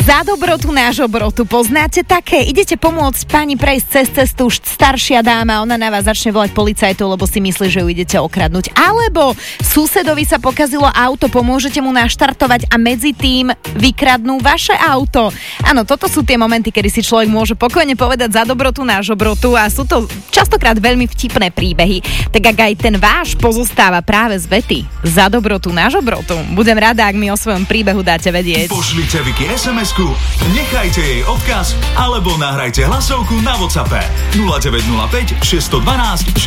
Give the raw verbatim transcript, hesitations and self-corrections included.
Za dobrotu na žobrotu. Poznáte také? Idete pomôcť pani prejsť cez cestu, už staršia dáma, ona na vás začne volať policajtov, lebo si myslí, že ju idete okradnúť. Alebo susedovi sa pokazilo auto, pomôžete mu naštartovať a medzi tým vykradnú vaše auto. Áno, toto sú tie momenty, kedy si človek môže pokojne povedať za dobrotu na žobrotu a sú to častokrát veľmi vtipné príbehy. Tak ak aj ten váš pozostáva práve z vety za dobrotu na žobrotu, budem rada, ak mi o svojom príbehu dáte vedieť. Pošlite Viki es em esku, nechajte jej odkaz alebo nahrajte hlasovku na WhatsAppe nula deväť nula päť šesť jedna dva